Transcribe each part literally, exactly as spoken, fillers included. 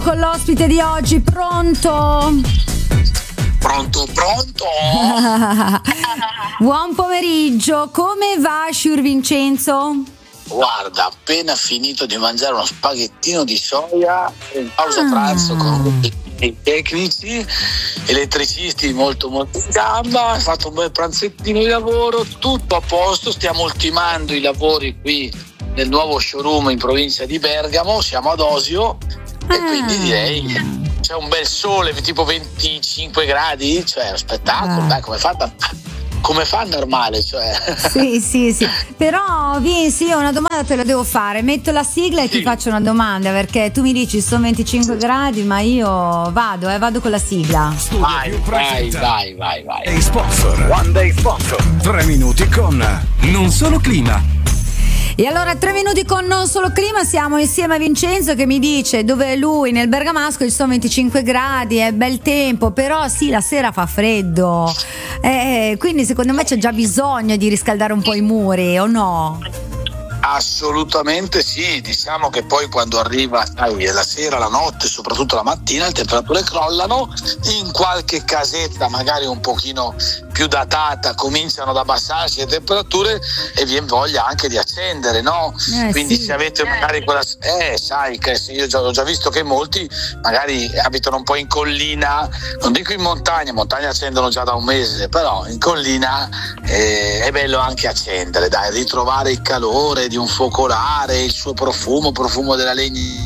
Con l'ospite di oggi, pronto? Pronto, pronto? Buon pomeriggio, come va Sciur Vincenzo? Guarda, appena finito di mangiare uno spaghettino di soia in pausa ah. pranzo con i tecnici, elettricisti molto molto in gamba, ho fatto un bel pranzettino di lavoro, tutto a posto, stiamo ultimando i lavori qui nel nuovo showroom in provincia di Bergamo, siamo ad Osio ah. e quindi direi c'è un bel sole tipo venticinque gradi, cioè è un spettacolo, ah. dai, come fa come fa normale, cioè. Sì, sì, sì. Però Vinci, io una domanda te la devo fare. Metto la sigla e sì. ti faccio una domanda, perché tu mi dici sono venticinque sì. gradi, ma io vado, eh, vado con la sigla. Vai, vai, vai, vai, vai. E sponsor. One Day Sponsor. Tre minuti con Non Solo Clima. E allora tre minuti con Non Solo Clima, siamo insieme a Vincenzo che mi dice dove lui nel Bergamasco ci sono venticinque gradi, è bel tempo, però sì, la sera fa freddo, eh, quindi secondo me c'è già bisogno di riscaldare un po' i muri, o no? Assolutamente sì, diciamo che poi quando arriva sai, la sera, la notte, soprattutto la mattina, le temperature crollano, in qualche casetta magari un pochino più datata cominciano ad abbassarsi le temperature e viene voglia anche di accendere, no? Eh, Quindi sì. se avete magari quella eh sai che io già, ho già visto che molti magari abitano un po' in collina, non dico in montagna, in montagna accendono già da un mese, però in collina eh, è bello anche accendere, dai, ritrovare il calore di un focolare, il suo profumo, profumo della legna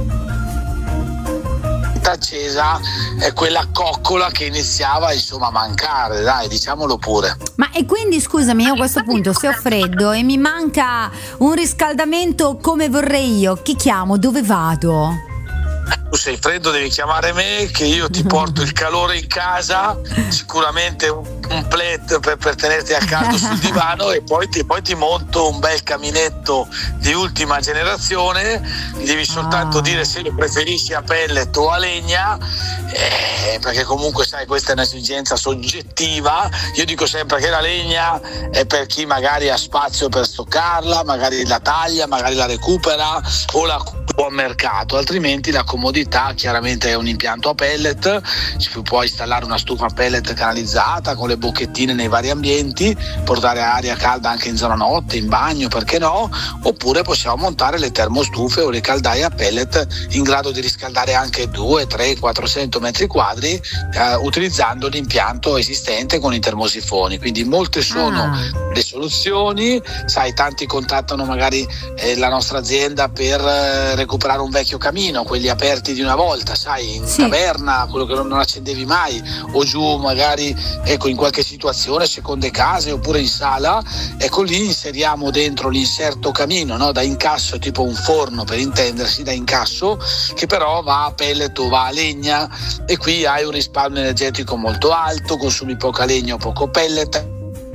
accesa, è quella coccola che iniziava insomma a mancare, dai, diciamolo pure. Ma e quindi scusami, io a questo punto se ho freddo e mi manca un riscaldamento come vorrei io, chi chiamo? Dove vado? Tu sei freddo, devi chiamare me che io ti porto il calore in casa, sicuramente un, un plet per, per tenerti a caldo sul divano e poi ti, poi ti monto un bel caminetto di ultima generazione, mi devi soltanto ah. dire se lo preferisci a pellet o a legna, eh, perché comunque sai questa è un'esigenza soggettiva, io dico sempre che la legna è per chi magari ha spazio per stoccarla, magari la taglia, magari la recupera o la buon mercato, altrimenti la comodità chiaramente è un impianto a pellet, si può installare una stufa a pellet canalizzata con le bocchettine nei vari ambienti, portare aria calda anche in zona notte, in bagno, perché no? Oppure possiamo montare le termostufe o le caldaie a pellet in grado di riscaldare anche due, tre, quattrocento metri quadri eh, utilizzando l'impianto esistente con i termosifoni, quindi molte sono ah. le soluzioni, sai, tanti contattano magari eh, la nostra azienda per eh, recuperare un vecchio camino, quelli aperti di una volta, sai, in sì. taverna, quello che non accendevi mai, o giù magari ecco in qualche situazione, seconde case oppure in sala, ecco lì inseriamo dentro l'inserto camino, no? Da incasso, tipo un forno per intendersi, da incasso, che però va a pellet o va a legna e qui hai un risparmio energetico molto alto, consumi poca legna o poco pellet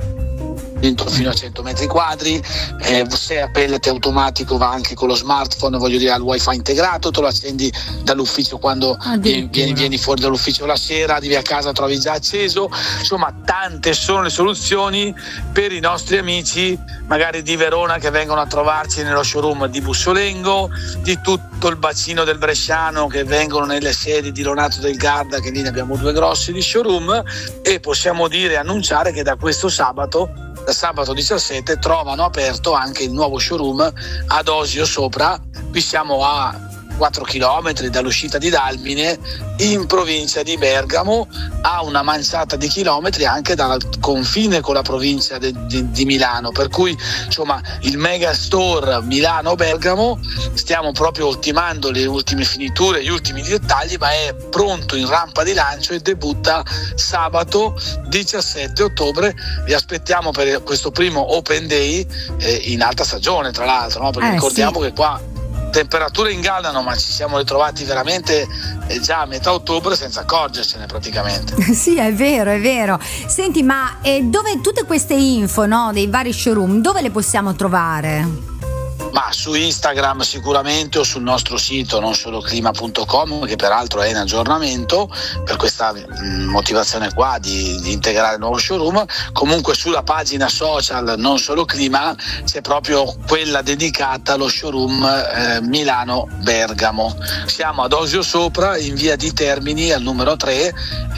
dentro fino a cento metri quadri, eh, se a pellet automatico va anche con lo smartphone, voglio dire al wifi integrato, te lo accendi dall'ufficio quando vieni, vieni, vieni fuori dall'ufficio la sera, arrivi a casa trovi già acceso, insomma tante sono le soluzioni per i nostri amici magari di Verona che vengono a trovarci nello showroom di Bussolengo, di tutto il bacino del Bresciano che vengono nelle sedi di Lonato del Garda, che lì ne abbiamo due grossi di showroom, e possiamo dire, annunciare che da questo sabato da sabato diciassette trovano aperto anche il nuovo showroom ad Osio Sopra, qui siamo a quattro chilometri dall'uscita di Dalmine in provincia di Bergamo, a una manciata di chilometri anche dal confine con la provincia de, de, di Milano, per cui insomma il mega store Milano-Bergamo stiamo proprio ultimando le ultime finiture, gli ultimi dettagli, ma è pronto in rampa di lancio e debutta sabato diciassette ottobre. Vi aspettiamo per questo primo Open Day eh, in alta stagione, tra l'altro, no? Perché eh, ricordiamo sì. che qua temperature ingannano, ma ci siamo ritrovati veramente già a metà ottobre senza accorgercene praticamente. Sì, è vero, è vero. Senti, ma eh, dove tutte queste info, no, dei vari showroom, dove le possiamo trovare? Ma su Instagram sicuramente, o sul nostro sito non solo clima punto com, che peraltro è in aggiornamento per questa mh, motivazione qua di, di integrare il nuovo showroom. Comunque sulla pagina social Non Solo Clima c'è proprio quella dedicata allo showroom eh, Milano Bergamo. Siamo ad Osio Sopra, in via di Termini al numero tre,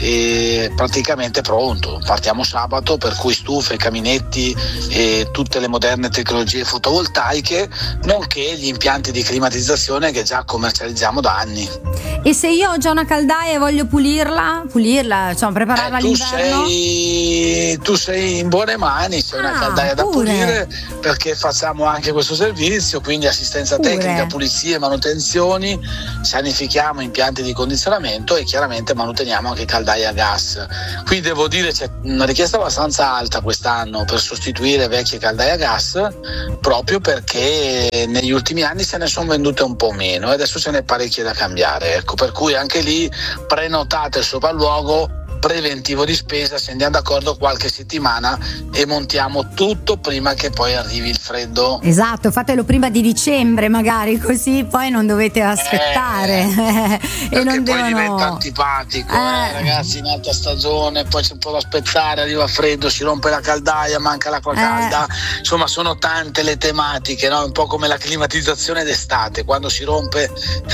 e praticamente pronto. Partiamo sabato, per cui stufe, caminetti e tutte le moderne tecnologie fotovoltaiche, nonché gli impianti di climatizzazione che già commercializziamo da anni. E se io ho già una caldaia e voglio pulirla, pulirla, insomma prepararla eh, tu all'inverno? Sei, tu sei in buone mani, c'è ah, una caldaia da pure. pulire, perché facciamo anche questo servizio, quindi assistenza pure. tecnica, pulizie, manutenzioni, sanifichiamo impianti di condizionamento e chiaramente manuteniamo anche caldaie a gas. Qui devo dire c'è una richiesta abbastanza alta quest'anno per sostituire vecchie caldaie a gas, proprio perché negli ultimi anni se ne sono vendute un po' meno e adesso ce n'è parecchie da cambiare, ecco, per cui anche lì prenotate il sopralluogo preventivo di spesa, se andiamo d'accordo qualche settimana e montiamo tutto prima che poi arrivi il freddo. Esatto, fatelo prima di dicembre magari, così poi non dovete aspettare eh, e non poi devono... diventa antipatico eh. Eh, ragazzi, in alta stagione poi c'è un po' da aspettare, arriva freddo, si rompe la caldaia, manca l'acqua eh. calda, insomma sono tante le tematiche, no? Un po' come la climatizzazione d'estate, quando si rompe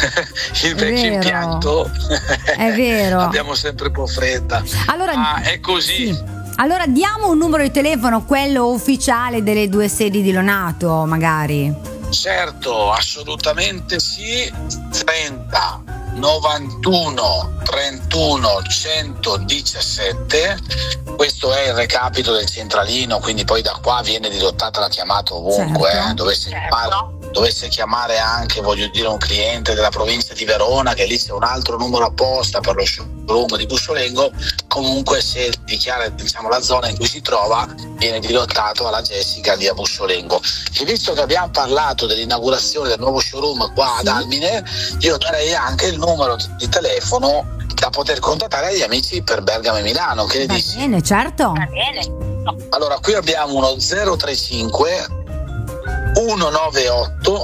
il vecchio impianto è vero, abbiamo sempre un po' fredda. Allora, ah, è così. Sì. Allora diamo un numero di telefono, quello ufficiale delle due sedi di Lonato, magari. Certo, assolutamente sì. trenta novantuno trentuno centodiciassette. Questo è il recapito del centralino, quindi poi da qua viene dirottata la chiamata ovunque. Certo. eh. Dovesse chiamare dovesse chiamare anche, voglio dire, un cliente della provincia di Verona, che lì c'è un altro numero apposta per lo showroom di Bussolengo, comunque se dichiara, diciamo, la zona in cui si trova, viene dirottato alla Jessica di a Bussolengo. E visto che abbiamo parlato dell'inaugurazione del nuovo showroom qua ad Almine, io darei anche il numero di telefono da poter contattare gli amici per Bergamo e Milano. Che ne Va dici? Bene, certo. Va bene. Allora, qui abbiamo uno zero tre cinque uno nove otto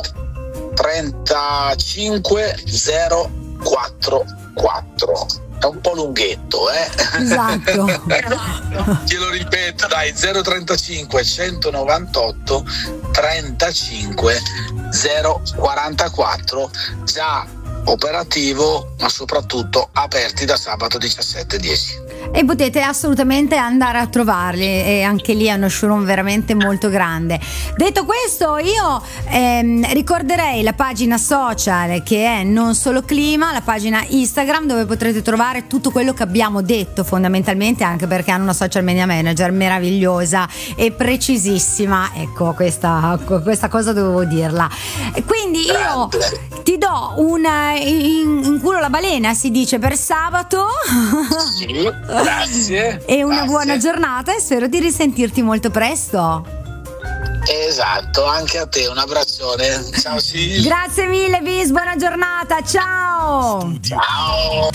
trentacinque zero quattro quattro. È un po' lunghetto, eh? Esatto. Te lo ripeto, dai, zero trentacinque centonovantotto trentacinque zero quarantaquattro, già operativo, ma soprattutto aperti da sabato diciassette dieci. E potete assolutamente andare a trovarli, e anche lì è uno showroom veramente molto grande. Detto questo, io ehm, ricorderei la pagina social, che è Non Solo Clima, la pagina Instagram, dove potrete trovare tutto quello che abbiamo detto, fondamentalmente, anche perché hanno una social media manager meravigliosa e precisissima. Ecco, questa, questa cosa dovevo dirla. Quindi io ti do una in, in culo la balena, si dice, per sabato. Sì, grazie. E una grazie. Buona giornata, e spero di risentirti molto presto. Esatto, anche a te un abbraccione. Ciao Sil. Grazie mille Bis, buona giornata, ciao. Ciao.